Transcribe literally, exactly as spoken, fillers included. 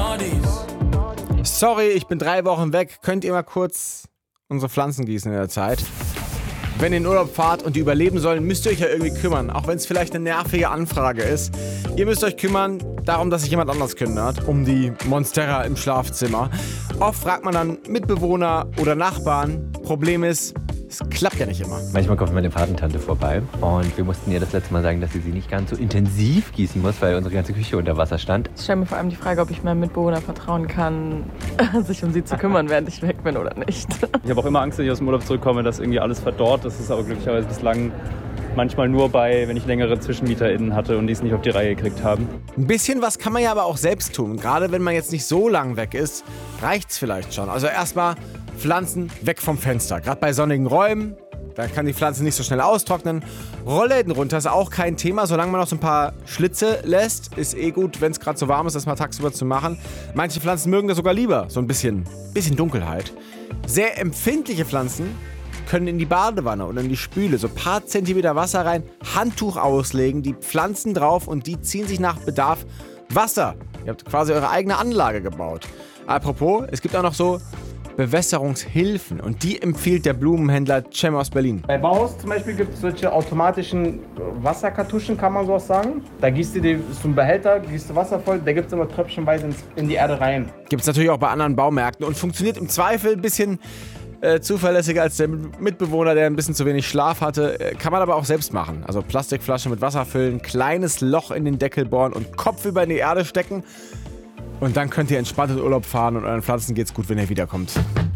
Sorry, ich bin drei Wochen weg. Könnt ihr mal kurz unsere Pflanzen gießen in der Zeit? Wenn ihr in Urlaub fahrt und die überleben sollen, müsst ihr euch ja irgendwie kümmern. Auch wenn es vielleicht eine nervige Anfrage ist. Ihr müsst euch kümmern darum, dass sich jemand anders kümmert. Um die Monstera im Schlafzimmer. Oft fragt man dann Mitbewohner oder Nachbarn. Problem ist, es klappt ja nicht immer. Manchmal kommt meine Patentante vorbei und wir mussten ihr das letzte Mal sagen, dass sie sie nicht ganz so intensiv gießen muss, weil unsere ganze Küche unter Wasser stand. Ich stelle mir vor allem die Frage, ob ich meinem Mitbewohner vertrauen kann, sich um sie zu kümmern, während ich weg bin oder nicht. Ich habe auch immer Angst, wenn ich aus dem Urlaub zurückkomme, dass irgendwie alles verdorrt. Das ist aber glücklicherweise bislang manchmal nur bei, wenn ich längere ZwischenmieterInnen hatte und die es nicht auf die Reihe gekriegt haben. Ein bisschen was kann man ja aber auch selbst tun. Gerade wenn man jetzt nicht so lang weg ist, reicht's vielleicht schon. Also erstmal Pflanzen weg vom Fenster. Gerade bei sonnigen Räumen, da kann die Pflanze nicht so schnell austrocknen. Rollläden runter ist auch kein Thema, solange man noch so ein paar Schlitze lässt. Ist eh gut, wenn es gerade so warm ist, das mal tagsüber zu machen. Manche Pflanzen mögen das sogar lieber, so ein bisschen, bisschen Dunkelheit. Sehr empfindliche Pflanzen können in die Badewanne oder in die Spüle so ein paar Zentimeter Wasser rein, Handtuch auslegen, die Pflanzen drauf und die ziehen sich nach Bedarf Wasser. Ihr habt quasi eure eigene Anlage gebaut. Apropos, es gibt auch noch so Bewässerungshilfen und die empfiehlt der Blumenhändler Cem aus Berlin. Bei Bauhaus zum Beispiel gibt es solche automatischen Wasserkartuschen, kann man sowas sagen. Da gießt du die, so einen Behälter, gießt du Wasser voll, da gibt es immer tröpfchenweise in die Erde rein. Gibt es natürlich auch bei anderen Baumärkten und funktioniert im Zweifel ein bisschen äh, zuverlässiger als der Mitbewohner, der ein bisschen zu wenig Schlaf hatte. Äh, kann man aber auch selbst machen. Also Plastikflasche mit Wasser füllen, kleines Loch in den Deckel bohren und Kopf über in die Erde stecken. Und dann könnt ihr entspannt in Urlaub fahren und euren Pflanzen geht's gut, wenn ihr wiederkommt.